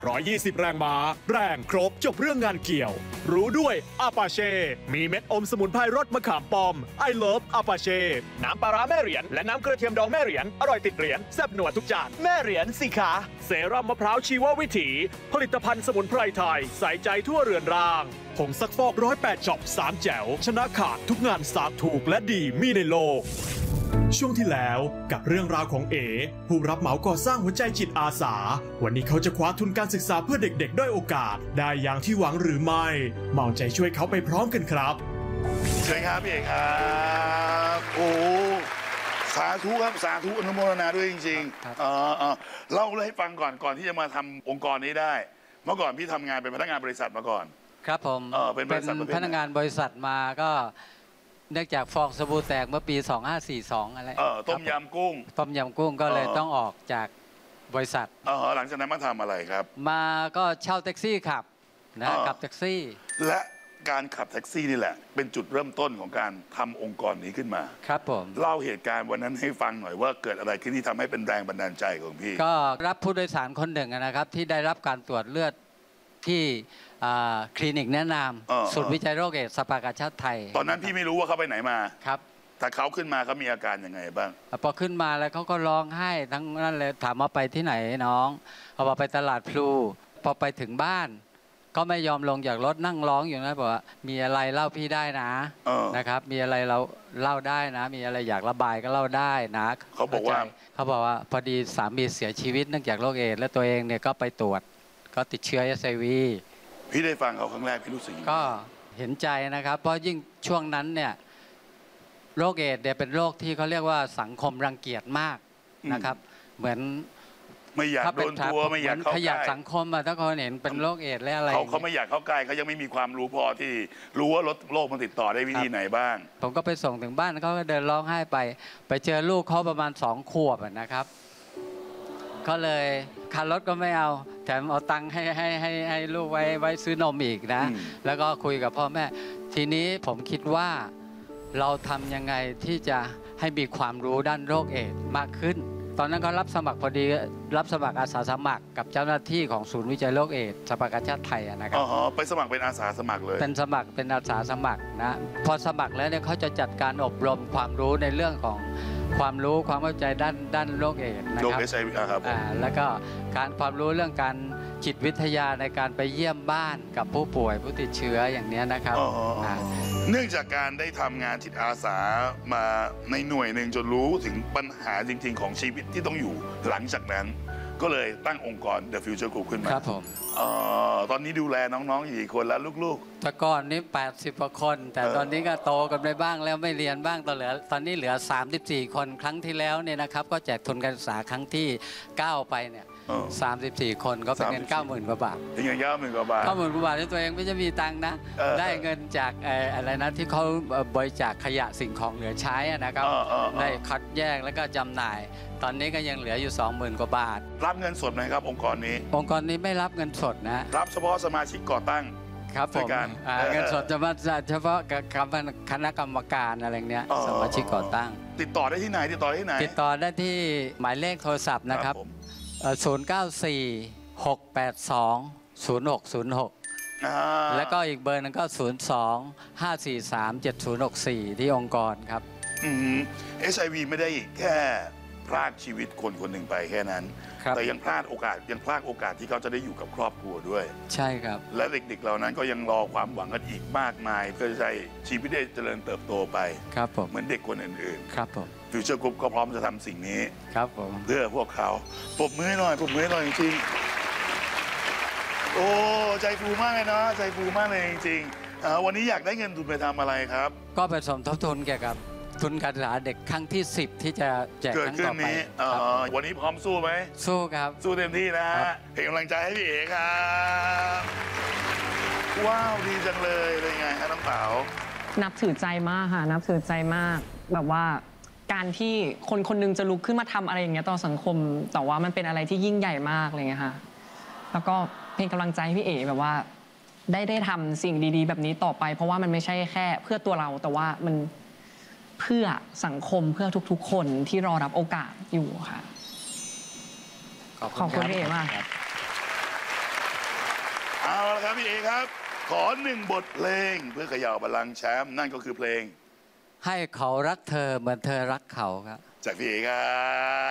120 แรงม้าแรงครบจบเรื่องงานเกี่ยวรู้ด้วยอาปาเช่มีเม็ดอมสมุนไพรรสมะขามป้อมไอเลิฟอาปาเช่น้ำปลาร้าแม่เหรียญและน้ำกระเทียมดองแม่เหรียญอร่อยติดเหรียญแซ่บหนัวทุกจานแม่เหรียญสิคะเซรั่มมะพร้าวชีววิถีผลิตภัณฑ์สมุนไพรไทยใส่ใจทั่วเรือนร่างผงซักฟอก108ช็อป3แจ๋วชนะขาดทุกงานสากถูกและดีมีในโลกช่วงที่แล้วกับเรื่องราวของเอผู้รับเหมาก่อสร้างหัวใจจิตอาสาวันนี้เขาจะคว้าทุนการศึกษาเพื่อเด็กๆด้อยโอกาสได้อย่างที่หวังหรือไม่มาเอาใจช่วยเขาไปพร้อมกันครับเชิญครับพี่เอกครับโอ้สาธุครับสาธุอนุโมทนาด้วยจริงๆเล่าให้ฟังก่อนที่จะมาทำองค์กรนี้ได้เมื่อก่อนพี่ทำงานเป็นพนักงานบริษัทมาก่อนครับผมเป็นพนักงานบริษัทมาก็เนื่องจากฟองสบู่แตกเมื่อปี 2542 อะไรต้มยำกุ้งก็เลยต้องออกจากบริษัทหลังจากนั้นมาทำอะไรครับมาก็เช่าแท็กซี่ขับนะขับแท็กซี่และการขับแท็กซี่นี่แหละเป็นจุดเริ่มต้นของการทำองค์กรนี้ขึ้นมาครับผมเล่าเหตุการณ์วันนั้นให้ฟังหน่อยว่าเกิดอะไรขึ้นที่ทำให้เป็นแรงบันดาลใจของพี่ก็รับผู้โดยสารคนหนึ่งนะครับที่ได้รับการตรวจเลือดที่คลินิกแนะนำศูนย์วิจัยโรคเอดส์สภากาชาดไทยตอนนั้นพี่ไม่รู้ว่าเขาไปไหนมาครับแต่เขาขึ้นมาเขามีอาการยังไงบ้างพอขึ้นมาแล้วเขาก็ร้องไห้ทั้งนั้นเลยถามว่าไปที่ไหนน้องเขาบอกไปตลาดพลูพอไปถึงบ้านก็ไม่ยอมลงจากรถนั่งร้องอยู่นะบอกว่ามีอะไรเล่าพี่ได้นะครับมีอะไรเราเล่าได้นะมีอะไรอยากระบายก็เล่าได้นะเขาบอกว่าพอดีสามีเสียชีวิตเนื่องจากโรคเอดส์และตัวเองเนี่ยก็ไปตรวจก็ติดเชื้อ HIV พี่ได้ฟังเขาครั้งแรกพี่รู้สึกก็เห็นใจนะครับเพราะยิ่งช่วงนั้นเนี่ยโรคเอดส์เนี่ยเป็นโรคที่เขาเรียกว่าสังคมรังเกียจมากนะครับเหมือนไม่อยากโดนตัวไม่อยากเข้าใกล้ขยะสังคมถ้าคนเห็นเป็นโรคเอดส์และอะไรเขาไม่อยากเข้าใกล้เขายังไม่มีความรู้พอที่รู้ว่าโรคมันติดต่อได้วิธีไหนบ้างผมก็ไปส่งถึงบ้านเขาก็เดินร้องไห้ไปเจอลูกเขาประมาณ2 ขวบนะครับก็เลยค่ารถก็ไม่เอาแถมเอาตังค์ให้ลูกไว้ซื้อนมอีกนะแล้วก็คุยกับพ่อแม่ทีนี้ผมคิดว่าเราทำยังไงที่จะให้มีความรู้ด้านโรคเอดส์มากขึ้นตอนนั้นก็รับสมัครพอดีรับสมัครอาสาสมัครกับเจ้าหน้าที่ของศูนย์วิจัยโรคเอดส์สภากาชาดไทยนะครับไปสมัครเป็นอาสาสมัครเลยเป็นอาสาสมัครนะพอสมัครแล้วเนี่ยเขาจะจัดการอบรมความรู้ในเรื่องของความรู้ความเข้าใจด้านโรคเอดส์นะครับแล้วก็การความรู้เรื่องการจิตวิทยาในการไปเยี่ยมบ้านกับผู้ป่วยผู้ติดเชื้ออย่างนี้นะครับเนื่องจากการได้ทำงานจิตอาสามาในหน่วยหนึ่งจนรู้ถึงปัญหาจริงๆของชีวิตที่ต้องอยู่หลังจากนั้นก็เลยตั้งองค์กร The Future Group ขึ้นมาครับผมตอนนี้ดูแลน้องๆกี่คนแล้วลูกๆแต่ก่อนนี้80 กว่าคนแต่ตอนนี้ก็โตกันไปบ้างแล้วไม่เรียนบ้างตอนนี้เหลือ34 คนครั้งที่แล้วเนี่ยนะครับก็แจกทุนการศึกษาครั้งที่9ไปเนี่ย34 คนก็เป็นเงิน 90,000 กว่าบาทเป็นเงิน 90,000 กว่าบาท 90,000 กว่าบาทที่ตัวเองไม่จะมีตังค์นะได้เงินจากอะไรนะที่เขาบริจาคขยะสิ่งของเหลือใช้นะครับได้คัดแยกแล้วก็จำหน่ายตอนนี้ก็ยังเหลืออยู่ 20,000 กว่าบาทรับเงินสดไหมครับองค์กรนี้ไม่รับเงินสดนะรับเฉพาะสมาชิกก่อตั้งครับผมเงินสดจะมาเฉพาะคณะกรรมการอะไรเนี้ยสมาชิกก่อตั้งติดต่อได้ที่ไหนติดต่อได้ที่หมายเลขโทรศัพท์นะครับ094-682-0606แล้วก็อีกเบอร์นึงก็02-543-7064ที่องค์กรครับ HIV ไม่ได้แค่พลาดชีวิตคนหนึ่งไปแค่นั้นแต่ยังพลาดโอกาสที่เขาจะได้อยู่กับครอบครัวด้วยใช่ครับและเด็กๆเหล่านั้นก็ยังรอความหวังกันอีกมากมายเพื่อจะให้ชีวิตได้เจริญเติบโตไปครับผมเหมือนเด็กคนอื่นๆครับผมฟิวเจอร์กรุ๊ปก็พร้อมจะทำสิ่งนี้ครับผมเพื่อพวกเขาปรบมือให้หน่อยจริงๆโอ้ใจฟูมากเลยเนาะใจฟูมากเลยจริงๆวันนี้อยากได้เงินทุนไปทำอะไรครับก็ไปสมทบทุนเกี่ยวกับทุนการศึกษาเด็กครั้งที่10ที่จะแจกครั้งต่อไปวันนี้พร้อมสู้ไหมสู้ครับสู้เต็มที่นะเป็นกำลังใจให้พี่เอ๋ครับว้าวดีจังเลยเป็นไงฮะน้องเต๋านับถือใจมากค่ะนับถือใจมากแบบว่าการที่คนนึงจะลุกขึ้นมาทำอะไรอย่างเงี้ยต่อสังคมแต่ว่ามันเป็นอะไรที่ยิ่งใหญ่มากอะไรเงี้ยค่ะแล้วก็เป็นกำลังใจพี่เอ๋แบบว่าได้ทำสิ่งดีๆแบบนี้ต่อไปเพราะว่ามันไม่ใช่แค่เพื่อตัวเราแต่ว่ามันเพื่อสังคมเพื่อทุกๆคนที่รอรับโอกาสอยู่ค่ะขอบคุณพี่เอ๋มากละครับพี่เอครับ ขอ1 บทเพลงเพื่อเขย่าบัลลังก์แชมป์นั่นก็คือเพลงให้เขารักเธอเหมือนเธอรักเขาครับจากพี่เอครับ